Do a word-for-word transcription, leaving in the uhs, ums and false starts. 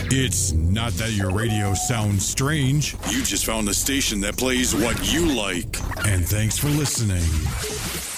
It's not that your radio sounds strange. You just found a station that plays what you like. And thanks for listening.